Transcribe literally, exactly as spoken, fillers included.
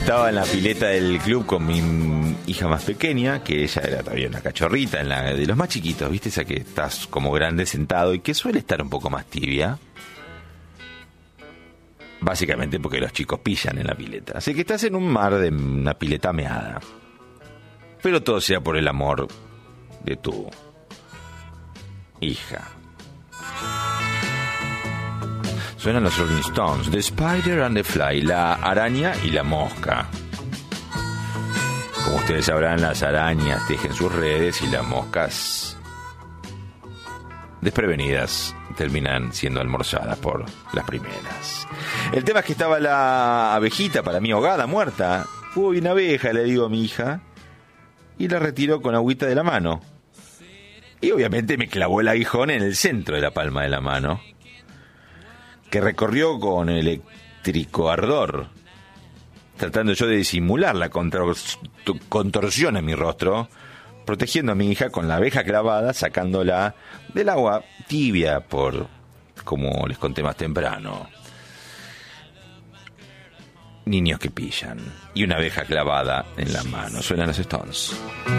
Estaba en la pileta del club con mi hija más pequeña, que ella era todavía una cachorrita, en la de los más chiquitos, ¿viste? Esa que estás como grande sentado y que suele estar un poco más tibia. Básicamente porque los chicos pillan en la pileta. Así que estás en un mar de una pileta meada. Pero todo sea por el amor de tu hija. Suenan los Rolling Stones, The Spider and the Fly, la araña y la mosca. Como ustedes sabrán, las arañas tejen sus redes y las moscas, desprevenidas, terminan siendo almorzadas por las primeras. El tema es que estaba la abejita, para mí ahogada, muerta. Uy, una abeja, le digo a mi hija, y la retiró con agüita de la mano. Y obviamente me clavó el aguijón en el centro de la palma de la mano, que recorrió con eléctrico ardor, tratando yo de disimular la contor- contorsión en mi rostro, protegiendo a mi hija con la abeja clavada, sacándola del agua tibia por, como les conté más temprano, niños que pillan y una abeja clavada en la mano. Suenan los Stones.